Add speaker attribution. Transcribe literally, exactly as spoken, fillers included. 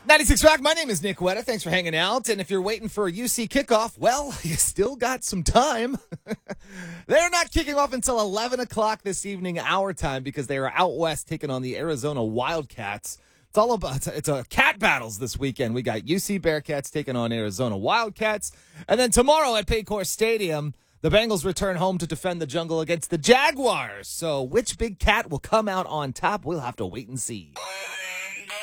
Speaker 1: ninety-six Rock, my name is Nick Wetta. Thanks for hanging out. And if you're waiting for a U C kickoff, well, you still got some time. They're not kicking off until eleven o'clock this evening, our time, because they are out west taking on the Arizona Wildcats. It's all about, it's a cat battles this weekend. We got U C Bearcats taking on Arizona Wildcats. And then tomorrow at Paycor Stadium, the Bengals return home to defend the jungle against the Jaguars. So which big cat will come out on top? We'll have to wait and see.